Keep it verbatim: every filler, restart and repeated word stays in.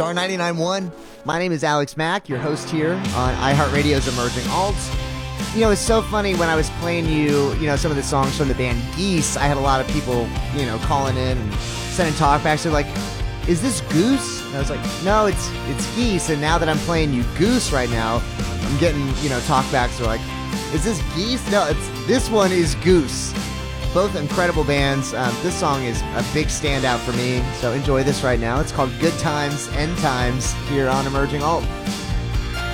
Star ninety-nine point one. My name is Alex Mack, your host here on iHeartRadio's Emerging Alts. You know, it's so funny when I was playing you, you know, some of the songs from the band Geese, I had a lot of people, you know, calling in and sending talkbacks. They're like, is this Goose? And I was like, no, it's it's Geese. And now that I'm playing you Goose right now, I'm getting, you know, talkbacks. They're like, is this Geese? No, it's this one is Goose. Both incredible bands. Um, this song is a big standout for me, so enjoy this right now. It's called Good Times, End Times, here on Emerging Alt.